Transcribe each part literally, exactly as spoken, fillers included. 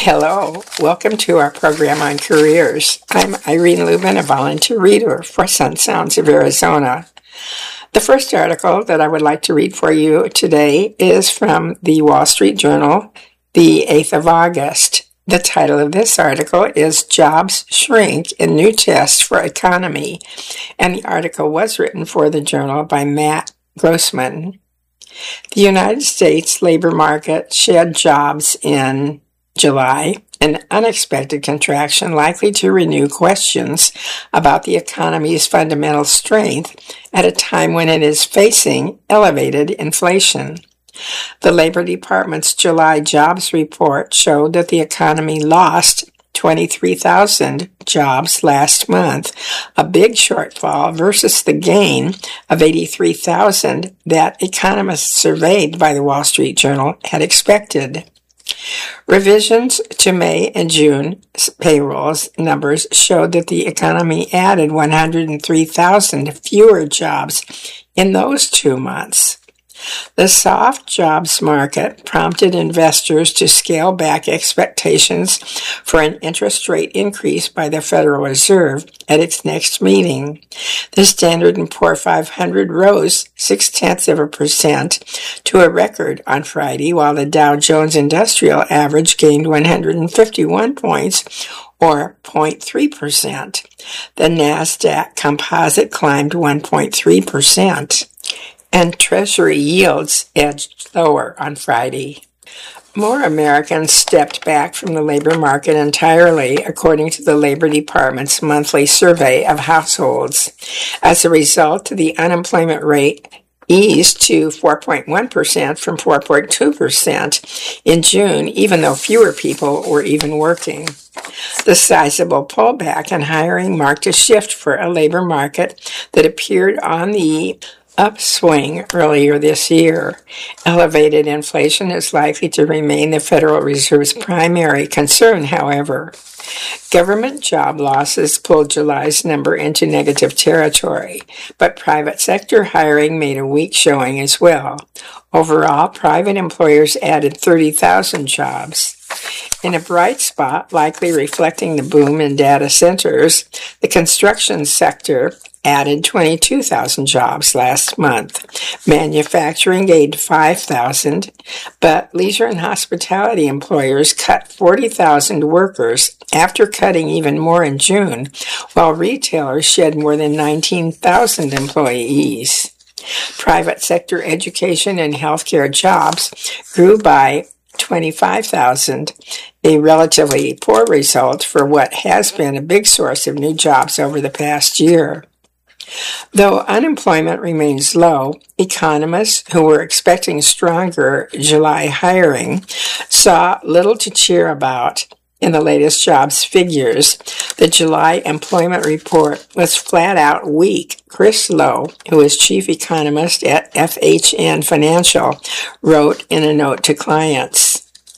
Hello, welcome to our program on careers. I'm Irene Lubin, a volunteer reader for Sun Sounds of Arizona. The first article that I would like to read for you today is from the Wall Street Journal, the eighth of August. The title of this article is Jobs Shrink in New Test for Economy, and the article was written for the journal by Matt Grossman. The United States labor market shed jobs in July, an unexpected contraction likely to renew questions about the economy's fundamental strength at a time when it is facing elevated inflation. The Labor Department's July jobs report showed that the economy lost twenty-three thousand jobs last month, a big shortfall versus the gain of eighty-three thousand that economists surveyed by the Wall Street Journal had expected. Revisions to May and June payrolls numbers showed that the economy added one hundred three thousand fewer jobs in those two months. The soft jobs market prompted investors to scale back expectations for an interest rate increase by the Federal Reserve at its next meeting. The Standard and Poor five hundred rose six-tenths of a percent to a record on Friday, while the Dow Jones Industrial Average gained one hundred fifty-one points, or zero point three percent. The NASDAQ Composite climbed one point three percent. And Treasury yields edged lower on Friday. More Americans stepped back from the labor market entirely, according to the Labor Department's monthly survey of households. As a result, the unemployment rate eased to four point one percent from four point two percent in June, even though fewer people were even working. The sizable pullback in hiring marked a shift for a labor market that appeared on the upswing earlier this year. Elevated inflation is likely to remain the Federal Reserve's primary concern, however. Government job losses pulled July's number into negative territory, but private sector hiring made a weak showing as well. Overall, private employers added thirty thousand jobs. In a bright spot, likely reflecting the boom in data centers, the construction sector added twenty-two thousand jobs last month. Manufacturing gained five thousand, but leisure and hospitality employers cut forty thousand workers after cutting even more in June, while retailers shed more than nineteen thousand employees. Private sector education and healthcare jobs grew by twenty-five thousand, a relatively poor result for what has been a big source of new jobs over the past year. Though unemployment remains low, economists who were expecting stronger July hiring saw little to cheer about in the latest jobs figures. The July employment report was flat out weak. Chris Lowe, who is chief economist at F H N Financial, wrote in a note to clients.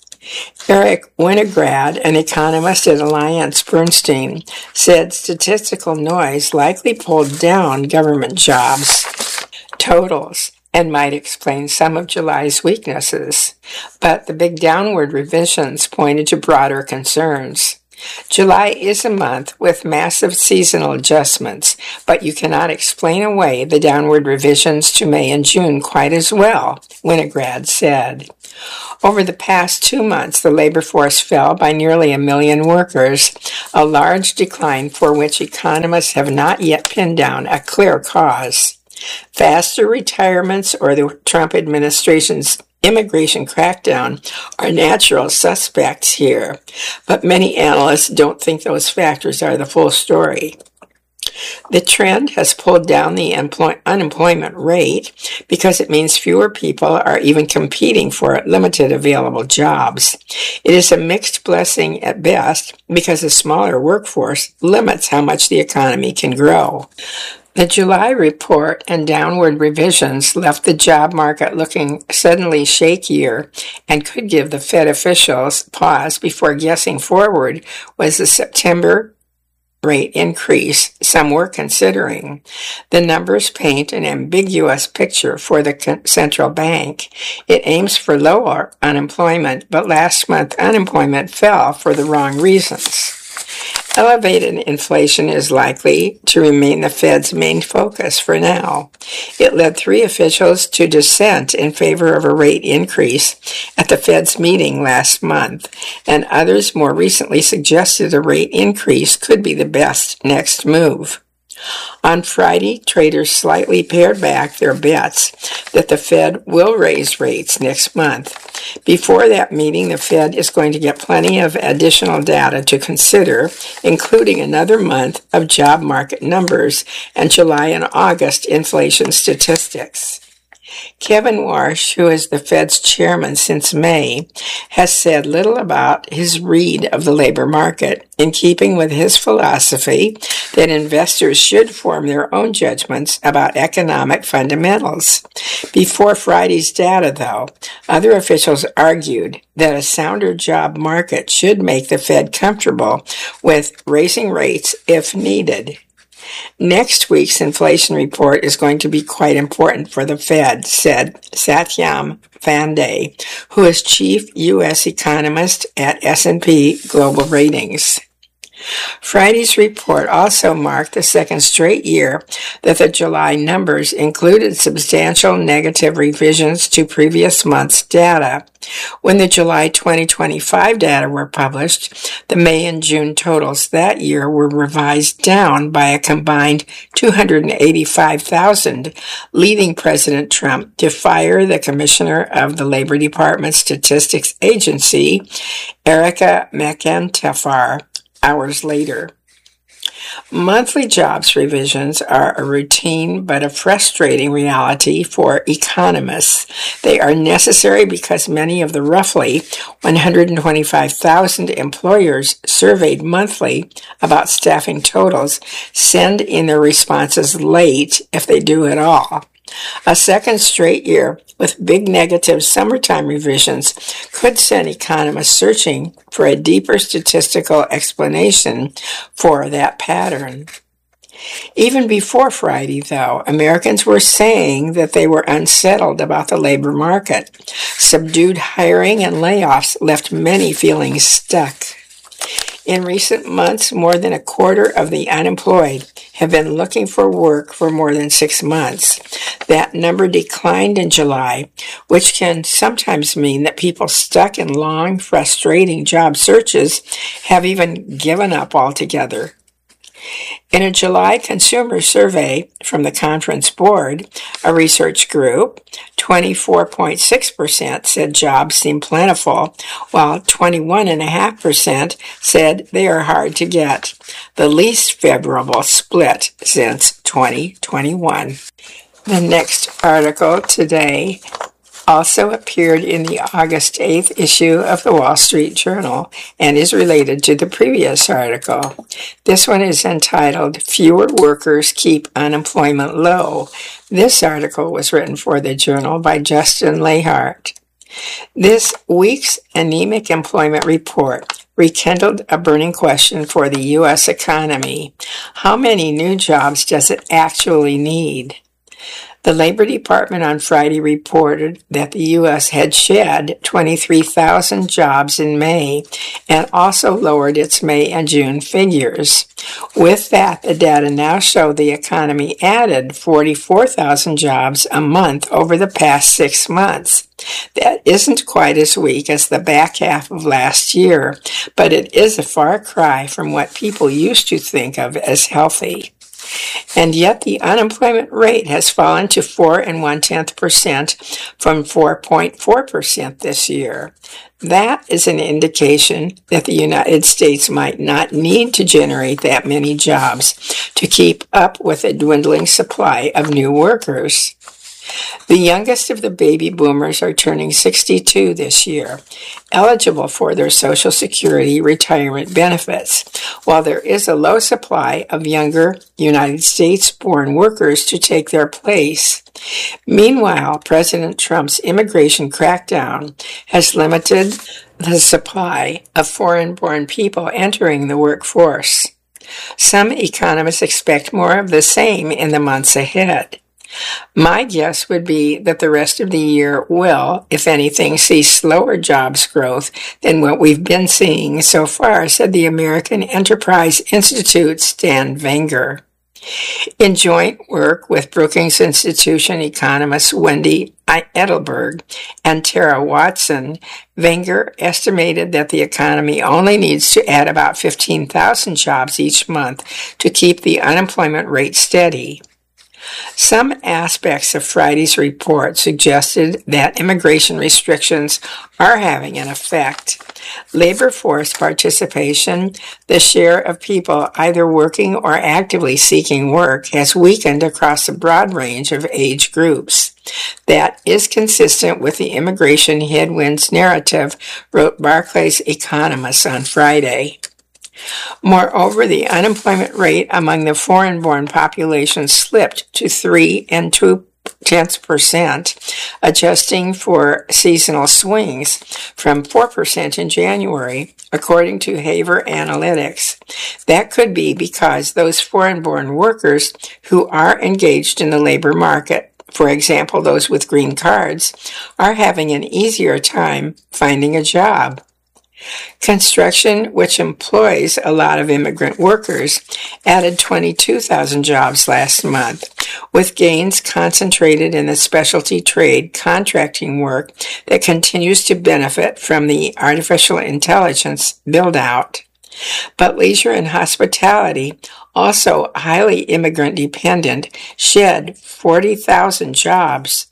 Eric Winograd, an economist at AllianceBernstein, said statistical noise likely pulled down government jobs totals and might explain some of July's weaknesses, but the big downward revisions pointed to broader concerns. July is a month with massive seasonal adjustments, but you cannot explain away the downward revisions to May and June quite as well, Winograd said. Over the past two months, the labor force fell by nearly a million workers, a large decline for which economists have not yet pinned down a clear cause. Faster retirements or the Trump administration's immigration crackdown are natural suspects here, but many analysts don't think those factors are the full story. The trend has pulled down the employ- unemployment rate because it means fewer people are even competing for limited available jobs. It is a mixed blessing at best because a smaller workforce limits how much the economy can grow. The July report and downward revisions left the job market looking suddenly shakier and could give the Fed officials pause before guessing forward was the September rate increase some were considering. The numbers paint an ambiguous picture for the central bank. It aims for lower unemployment, but last month unemployment fell for the wrong reasons. Elevated inflation is likely to remain the Fed's main focus for now. It led three officials to dissent in favor of a rate increase at the Fed's meeting last month, and others more recently suggested a rate increase could be the best next move. On Friday, traders slightly pared back their bets that the Fed will raise rates next month. Before that meeting, the Fed is going to get plenty of additional data to consider, including another month of job market numbers and July and August inflation statistics. Kevin Warsh, who is the Fed's chairman since May, has said little about his read of the labor market, in keeping with his philosophy that investors should form their own judgments about economic fundamentals. Before Friday's data, though, other officials argued that a sounder job market should make the Fed comfortable with raising rates if needed. Next week's inflation report is going to be quite important for the Fed, said Satyam Pande, who is chief U S economist at S and P Global Ratings. Friday's report also marked the second straight year that the July numbers included substantial negative revisions to previous month's data. When the July twenty twenty-five data were published, the May and June totals that year were revised down by a combined two hundred eighty-five thousand, leading President Trump to fire the commissioner of the Labor Department Statistics Agency, Erica McEntefar, hours later. Monthly jobs revisions are a routine but a frustrating reality for economists. They are necessary because many of the roughly one hundred twenty-five thousand employers surveyed monthly about staffing totals send in their responses late, if they do at all. A second straight year with big negative summertime revisions could send economists searching for a deeper statistical explanation for that pattern. Even before Friday, though, Americans were saying that they were unsettled about the labor market. Subdued hiring and layoffs left many feeling stuck. In recent months, more than a quarter of the unemployed have been looking for work for more than six months. That number declined in July, which can sometimes mean that people stuck in long, frustrating job searches have even given up altogether. In a July consumer survey from the Conference Board, a research group, twenty-four point six percent said jobs seem plentiful, while twenty-one point five percent said they are hard to get, the least favorable split since twenty twenty-one. The next article today also appeared in the August eighth issue of the Wall Street Journal and is related to the previous article. This one is entitled, Fewer Workers Keep Unemployment Low. This article was written for the Journal by Justin Lahart. This week's anemic employment report rekindled a burning question for the U S economy. How many new jobs does it actually need? The Labor Department on Friday reported that the U S had shed twenty-three thousand jobs in May and also lowered its May and June figures. With that, the data now show the economy added forty-four thousand jobs a month over the past six months. That isn't quite as weak as the back half of last year, but it is a far cry from what people used to think of as healthy. And yet the unemployment rate has fallen to four and one-tenth percent from four point four percent this year. That is an indication that the United States might not need to generate that many jobs to keep up with a dwindling supply of new workers. The youngest of the baby boomers are turning sixty-two this year, eligible for their Social Security retirement benefits, while there is a low supply of younger United States-born workers to take their place. Meanwhile, President Trump's immigration crackdown has limited the supply of foreign-born people entering the workforce. Some economists expect more of the same in the months ahead. My guess would be that the rest of the year will, if anything, see slower jobs growth than what we've been seeing so far, said the American Enterprise Institute's Stan Wenger. In joint work with Brookings Institution economists Wendy Edelberg and Tara Watson, Wenger estimated that the economy only needs to add about fifteen thousand jobs each month to keep the unemployment rate steady. Some aspects of Friday's report suggested that immigration restrictions are having an effect. Labor force participation, the share of people either working or actively seeking work, has weakened across a broad range of age groups. That is consistent with the immigration headwinds narrative, wrote Barclays economists on Friday. Moreover, the unemployment rate among the foreign-born population slipped to three and two tenths percent, adjusting for seasonal swings, from four percent in January, according to Haver Analytics. That could be because those foreign-born workers who are engaged in the labor market, for example, those with green cards, are having an easier time finding a job. Construction, which employs a lot of immigrant workers, added twenty-two thousand jobs last month, with gains concentrated in the specialty trade contracting work that continues to benefit from the artificial intelligence build-out. But leisure and hospitality, also highly immigrant dependent, shed forty thousand jobs.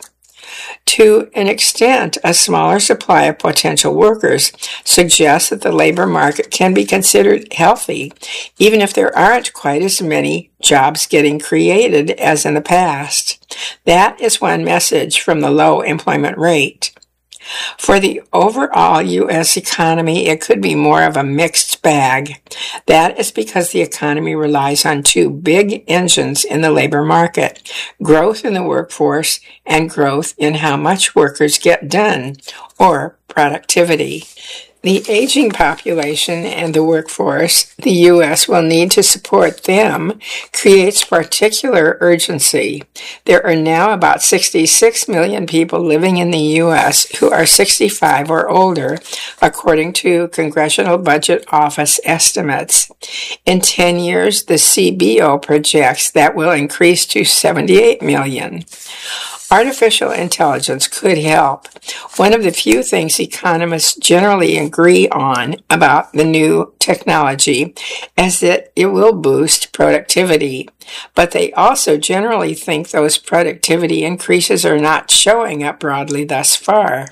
To an extent, a smaller supply of potential workers suggests that the labor market can be considered healthy, even if there aren't quite as many jobs getting created as in the past. That is one message from the low employment rate. For the overall U S economy, it could be more of a mixed bag. That is because the economy relies on two big engines in the labor market: growth in the workforce and growth in how much workers get done, or productivity. The aging population and the workforce the U S will need to support them creates particular urgency. There are now about sixty-six million people living in the U S who are sixty-five or older, according to Congressional Budget Office estimates. In ten years, the C B O projects that will increase to seventy-eight million. Artificial intelligence could help. One of the few things economists generally agree on about the new technology is that it will boost productivity. But they also generally think those productivity increases are not showing up broadly thus far.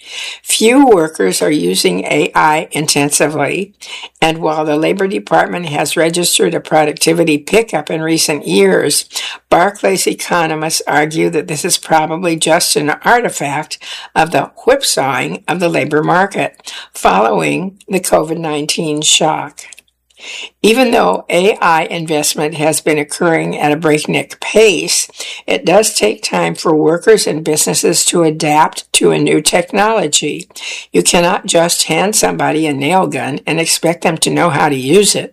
Few workers are using A I intensively, and while the Labor Department has registered a productivity pickup in recent years, Barclays economists argue that this is probably just an artifact of the whipsawing of the labor market following the COVID nineteen shock. Even though A I investment has been occurring at a breakneck pace, it does take time for workers and businesses to adapt to a new technology. You cannot just hand somebody a nail gun and expect them to know how to use it.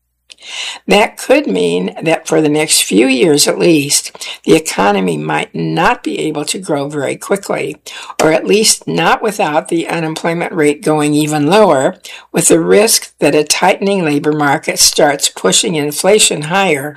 That could mean that for the next few years at least, the economy might not be able to grow very quickly, or at least not without the unemployment rate going even lower, with the risk that a tightening labor market starts pushing inflation higher.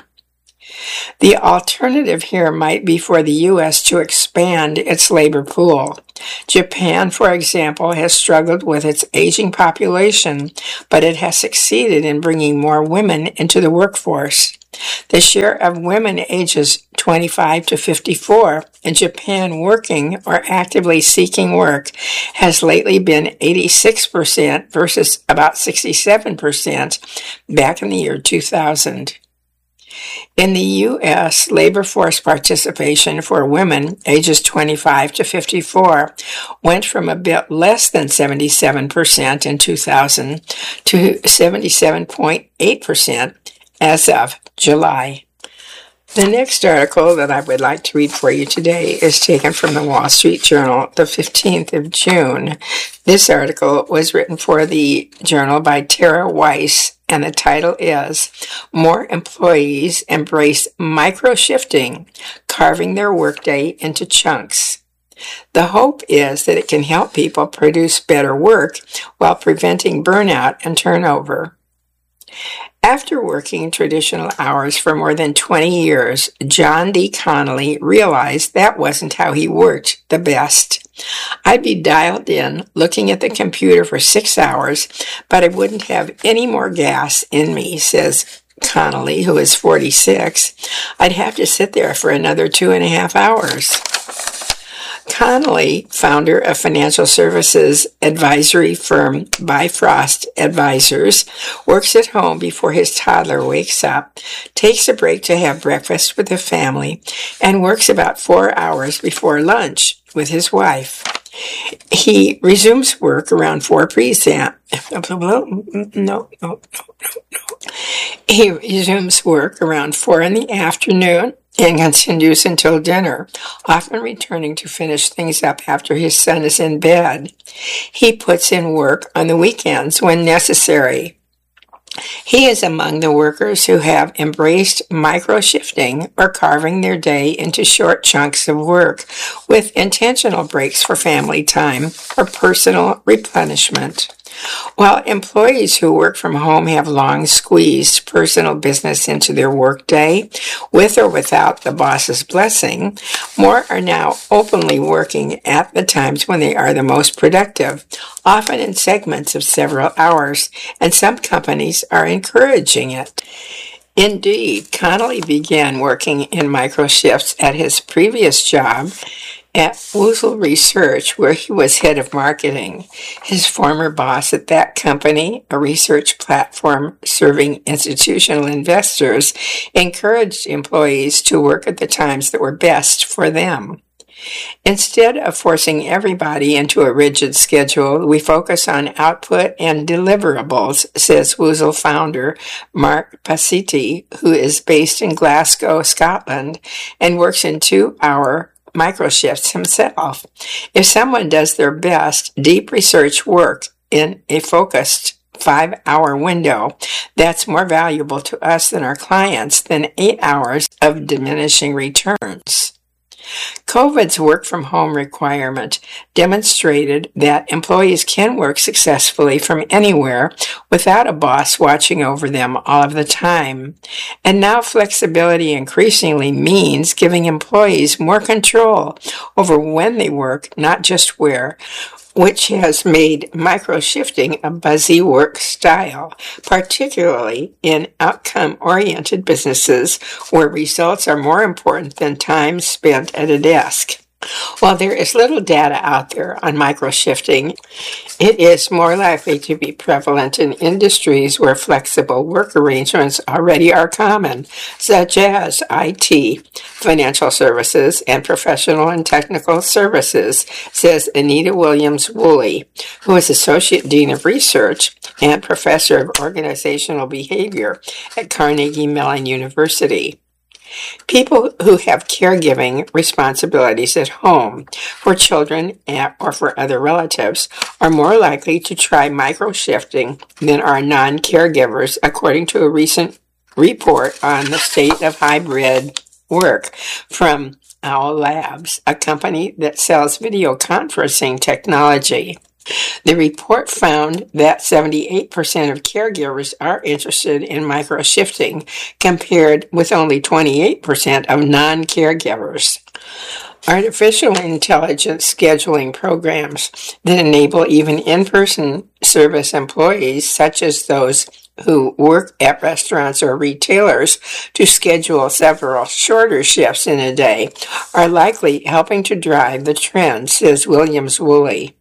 The alternative here might be for the U S to expand its labor pool. Japan, for example, has struggled with its aging population, but it has succeeded in bringing more women into the workforce. The share of women ages twenty-five to fifty-four in Japan working or actively seeking work has lately been eighty-six percent versus about sixty-seven percent back in the year two thousand. In the U S, labor force participation for women ages twenty-five to fifty-four went from a bit less than seventy-seven percent in two thousand to seventy-seven point eight percent as of July. The next article that I would like to read for you today is taken from the Wall Street Journal, the fifteenth of June. This article was written for the Journal by Tara Weiss and the title is More Employees Embrace Micro-Shifting, Carving Their Workday into Chunks. The hope is that it can help people produce better work while preventing burnout and turnover. After working traditional hours for more than twenty years, John D. Connolly realized that wasn't how he worked the best. I'd be dialed in, looking at the computer for six hours, but I wouldn't have any more gas in me, says Connolly, who is forty-six. I'd have to sit there for another two and a half hours. Connolly, founder of financial services advisory firm Bifrost Advisors, works at home before his toddler wakes up, takes a break to have breakfast with the family, and works about four hours before lunch with his wife. He resumes work around four p.m. No, no, no, no, no. He resumes work around four in the afternoon and continues until dinner, often returning to finish things up after his son is in bed. He puts in work on the weekends when necessary. He is among the workers who have embraced micro-shifting or carving their day into short chunks of work with intentional breaks for family time or personal replenishment. While employees who work from home have long squeezed personal business into their workday, with or without the boss's blessing, more are now openly working at the times when they are the most productive, often in segments of several hours, and some companies are encouraging it. Indeed, Connolly began working in micro shifts at his previous job at Woozle Research, where he was head of marketing. His former boss at that company, a research platform serving institutional investors, encouraged employees to work at the times that were best for them. Instead of forcing everybody into a rigid schedule, we focus on output and deliverables, says Woozle founder Mark Pasiti, who is based in Glasgow, Scotland, and works in two-hour microshifts himself. If someone does their best deep research work in a focused five-hour window, that's more valuable to us than our clients than eight hours of diminishing returns. COVID's work-from-home requirement demonstrated that employees can work successfully from anywhere without a boss watching over them all of the time. And now flexibility increasingly means giving employees more control over when they work, not just where, which has made micro-shifting a buzzy work style, particularly in outcome-oriented businesses where results are more important than time spent at a desk. While there is little data out there on micro-shifting, it is more likely to be prevalent in industries where flexible work arrangements already are common, such as I T, financial services, and professional and technical services, says Anita Williams-Woolley, who is Associate Dean of Research and Professor of Organizational Behavior at Carnegie Mellon University. People who have caregiving responsibilities at home for children or for other relatives are more likely to try micro-shifting than are non-caregivers, according to a recent report on the state of hybrid work from Owl Labs, a company that sells video conferencing technology. The report found that seventy-eight percent of caregivers are interested in micro-shifting, compared with only twenty-eight percent of non-caregivers. Artificial intelligence scheduling programs that enable even in-person service employees, such as those who work at restaurants or retailers, to schedule several shorter shifts in a day, are likely helping to drive the trend, says Williams-Woolley.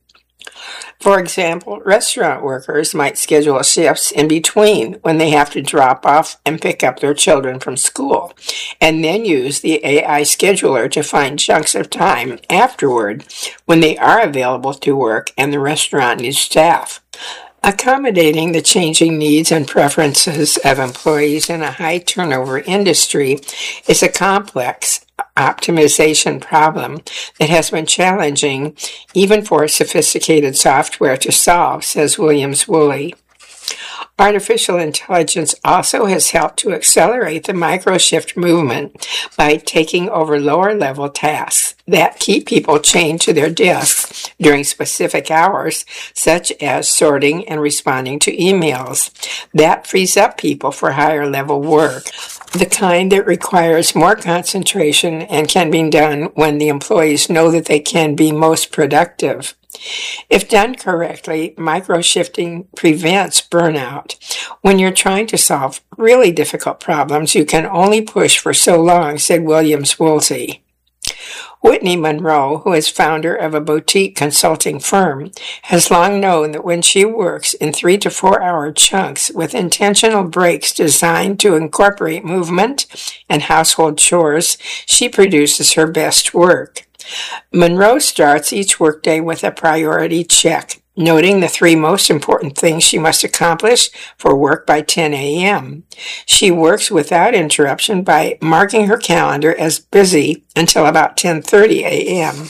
For example, restaurant workers might schedule shifts in between when they have to drop off and pick up their children from school, and then use the A I scheduler to find chunks of time afterward when they are available to work and the restaurant needs staff. Accommodating the changing needs and preferences of employees in a high turnover industry is a complex optimization problem that has been challenging even for sophisticated software to solve, says Williams-Woolley. Artificial intelligence also has helped to accelerate the microshift movement by taking over lower-level tasks that keep people chained to their desks during specific hours, such as sorting and responding to emails. That frees up people for higher-level work, the kind that requires more concentration and can be done when the employees know that they can be most productive. If done correctly, microshifting prevents burnout. When you're trying to solve really difficult problems, you can only push for so long, said Williams Woolsey. Whitney Monroe, who is founder of a boutique consulting firm, has long known that when she works in three to four hour chunks with intentional breaks designed to incorporate movement and household chores, she produces her best work. Monroe starts each workday with a priority check, noting the three most important things she must accomplish for work by ten a.m. She works without interruption by marking her calendar as busy until about ten thirty a.m.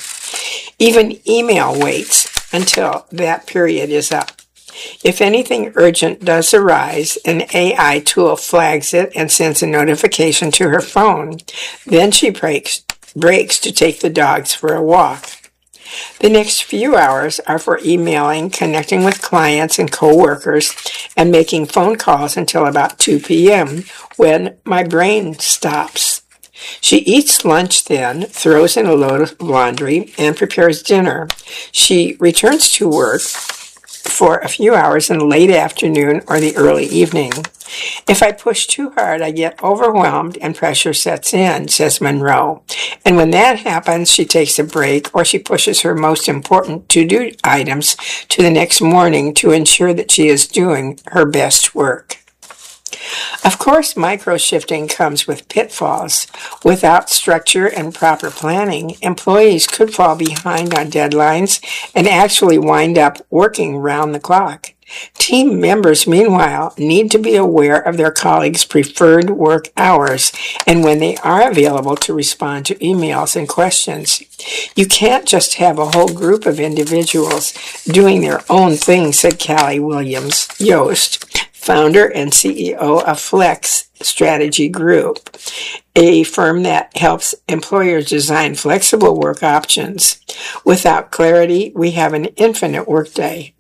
Even email waits until that period is up. If anything urgent does arise, an A I tool flags it and sends a notification to her phone. Then she breaks breaks to take the dogs for a walk. The next few hours are for emailing, connecting with clients and co-workers, and making phone calls until about two p.m. when my brain stops. She eats lunch then, throws in a load of laundry, and prepares dinner. She returns to work for a few hours in the late afternoon or the early evening. If I push too hard, I get overwhelmed and pressure sets in, says Monroe. And when that happens, she takes a break or she pushes her most important to-do items to the next morning to ensure that she is doing her best work. Of course, microshifting comes with pitfalls. Without structure and proper planning, employees could fall behind on deadlines and actually wind up working round the clock. Team members, meanwhile, need to be aware of their colleagues' preferred work hours and when they are available to respond to emails and questions. You can't just have a whole group of individuals doing their own thing, said Callie Williams Yost, founder and C E O of Flex Strategy Group, a firm that helps employers design flexible work options. Without clarity, we have an infinite workday.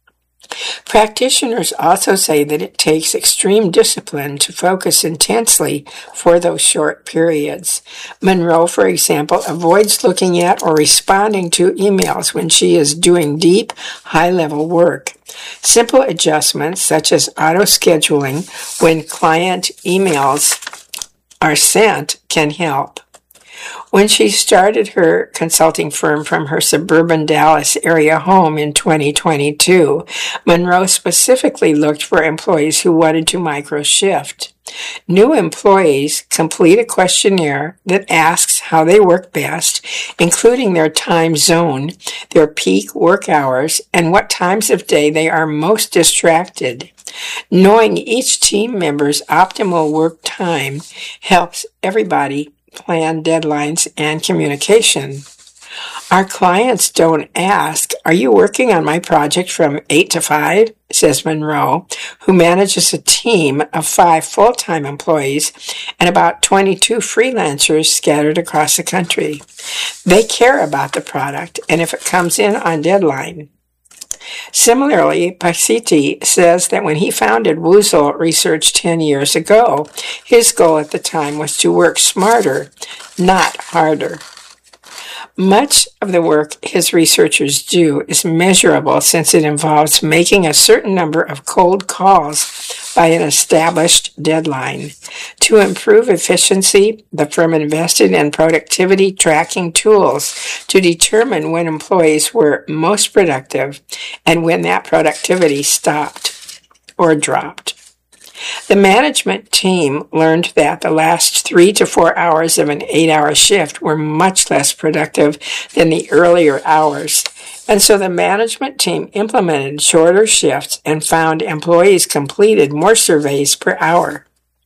Practitioners also say that it takes extreme discipline to focus intensely for those short periods. Monroe, for example, avoids looking at or responding to emails when she is doing deep, high-level work. Simple adjustments, such as auto-scheduling when client emails are sent, can help. When she started her consulting firm from her suburban Dallas area home in twenty twenty-two, Monroe specifically looked for employees who wanted to microshift. New employees complete a questionnaire that asks how they work best, including their time zone, their peak work hours, and what times of day they are most distracted. Knowing each team member's optimal work time helps everybody plan deadlines and communication. Our clients don't ask, "Are you working on my project from eight to five?" says Monroe, who manages a team of five full-time employees and about twenty-two freelancers scattered across the country. They care about the product and if it comes in on deadline. Similarly, Pasiti says that when he founded Woozle Research ten years ago, his goal at the time was to work smarter, not harder. Much of the work his researchers do is measurable since it involves making a certain number of cold calls by an established deadline. To improve efficiency, the firm invested in productivity tracking tools to determine when employees were most productive and when that productivity stopped or dropped. The management team learned that the last three to four hours of an eight-hour shift were much less productive than the earlier hours, and so the management team implemented shorter shifts and found employees completed more surveys per hour.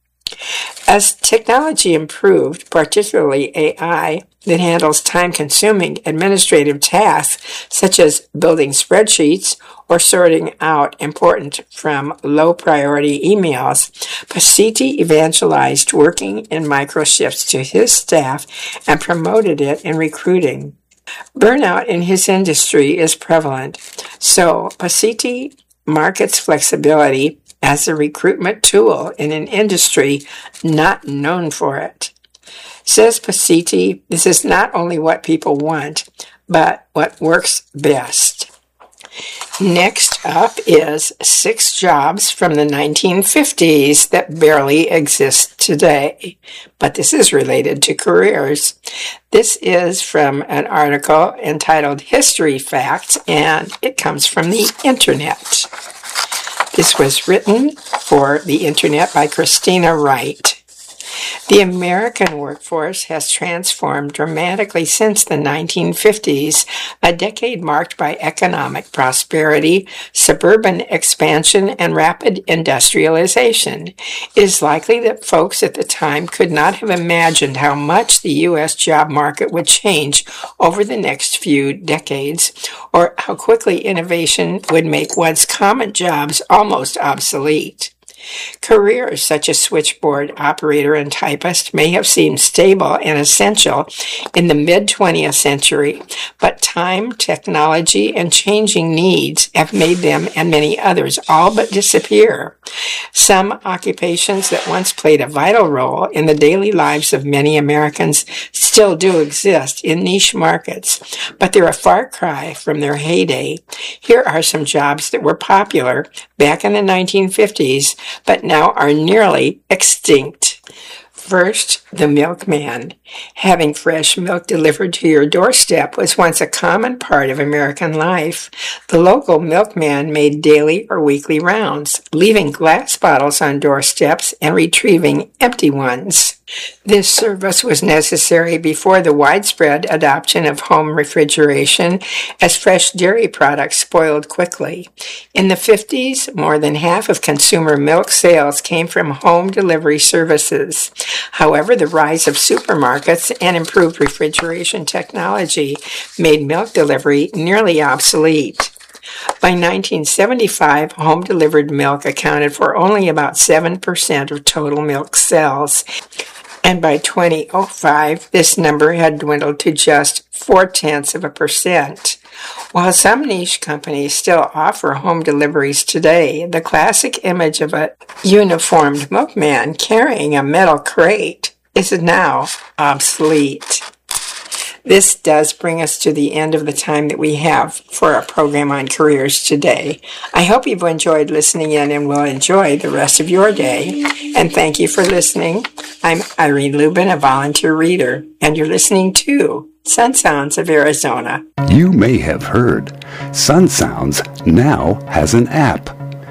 As technology improved, particularly A I, that handles time-consuming administrative tasks such as building spreadsheets or sorting out important from low-priority emails, Pasiti evangelized working in micro shifts to his staff and promoted it in recruiting. Burnout in his industry is prevalent, so Pasiti markets flexibility as a recruitment tool in an industry not known for it. Says Pasiti, this is not only what people want, but what works best. Next up is six jobs from the nineteen fifties that barely exist today. But this is related to careers. This is from an article entitled History Facts, and it comes from the Internet. This was written for the Internet by Christina Wright. The American workforce has transformed dramatically since the nineteen fifties, a decade marked by economic prosperity, suburban expansion, and rapid industrialization. It is likely that folks at the time could not have imagined how much the U S job market would change over the next few decades, or how quickly innovation would make once common jobs almost obsolete. Careers such as switchboard operator and typist may have seemed stable and essential in the mid-twentieth century, but time, technology, and changing needs have made them and many others all but disappear. Some occupations that once played a vital role in the daily lives of many Americans still do exist in niche markets, but they're a far cry from their heyday. Here are some jobs that were popular back in the nineteen fifties, but now are nearly extinct. First, the milkman. Having fresh milk delivered to your doorstep was once a common part of American life. The local milkman made daily or weekly rounds, leaving glass bottles on doorsteps and retrieving empty ones. This service was necessary before the widespread adoption of home refrigeration, as fresh dairy products spoiled quickly. In the fifties, more than half of consumer milk sales came from home delivery services. However, the rise of supermarkets and improved refrigeration technology made milk delivery nearly obsolete. By nineteen seventy-five, home-delivered milk accounted for only about seven percent of total milk sales, and by twenty oh five, this number had dwindled to just four-tenths of a percent. While some niche companies still offer home deliveries today, the classic image of a uniformed milkman carrying a metal crate is now obsolete. This does bring us to the end of the time that we have for our program on careers today. I hope you've enjoyed listening in and will enjoy the rest of your day. And thank you for listening. I'm Irene Lubin, a volunteer reader, and you're listening to Sun Sounds of Arizona. You may have heard Sun Sounds now has an app.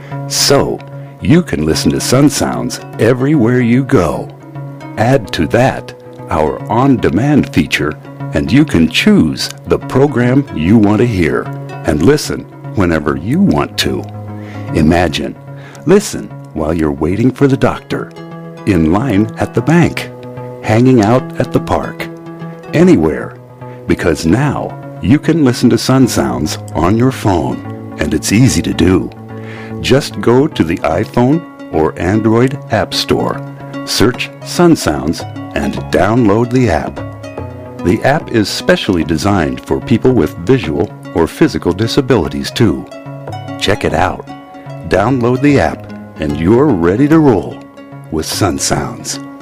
So you can listen to Sun Sounds everywhere you go. Add to that our on-demand feature, and you can choose the program you want to hear and listen whenever you want to. Imagine, listen while you're waiting for the doctor, in line at the bank, hanging out at the park, anywhere, because now you can listen to Sun Sounds on your phone, and it's easy to do. Just go to the iPhone or Android App Store, search Sun Sounds, and download the app. The app is specially designed for people with visual or physical disabilities too. Check it out. Download the app and you're ready to roll with Sun Sounds.